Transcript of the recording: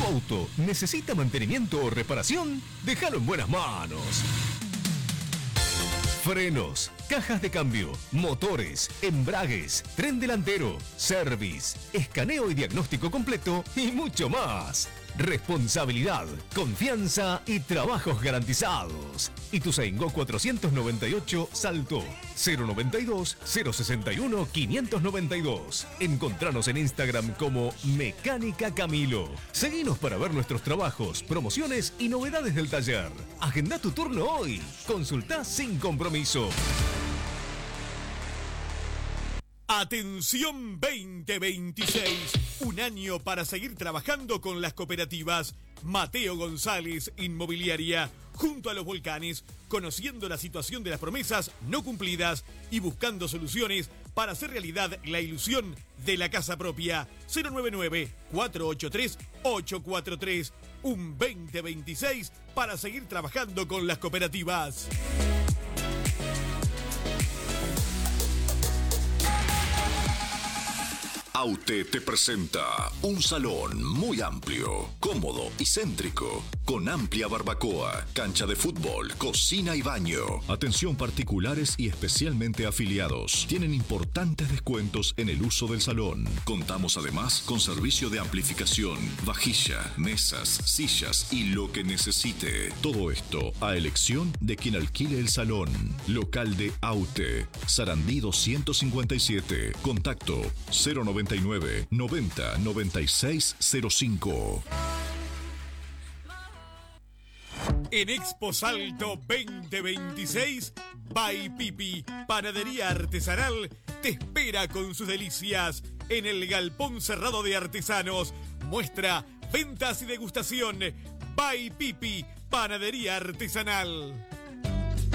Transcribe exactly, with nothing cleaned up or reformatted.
¿Tu auto necesita mantenimiento o reparación? Déjalo en buenas manos. Frenos, cajas de cambio, motores, embragues, tren delantero, service, escaneo y diagnóstico completo y mucho más. Responsabilidad, confianza y trabajos garantizados. Ituzaingó cuatrocientos noventa y ocho Salto. Cero noventa y dos, cero sesenta y uno, quinientos noventa y dos. Encontranos en Instagram como Mecánica Camilo. Seguinos para ver nuestros trabajos, promociones y novedades del taller. Agenda tu turno hoy. Consultá sin compromiso. Atención veinte veintiséis, un año para seguir trabajando con las cooperativas. Mateo González Inmobiliaria, junto a los volcanes, conociendo la situación de las promesas no cumplidas y buscando soluciones para hacer realidad la ilusión de la casa propia. Cero nueve nueve, cuatro ocho tres, ocho cuatro tres, un veinte veintiséis para seguir trabajando con las cooperativas. Aute te presenta un salón muy amplio, cómodo y céntrico, con amplia barbacoa, cancha de fútbol, cocina y baño. Atención particulares y especialmente afiliados. Tienen importantes descuentos en el uso del salón. Contamos además con servicio de amplificación, vajilla, mesas, sillas y lo que necesite. Todo esto a elección de quien alquile el salón. Local de Aute, Sarandí doscientos cincuenta y siete. Contacto cero noventa y nueve, noventa, noventa y seis cero cinco. En Expo Salto veinte veintiséis, By Pipi, panadería artesanal, te espera con sus delicias en el galpón cerrado de artesanos. Muestra, ventas y degustación. By Pipi, panadería artesanal.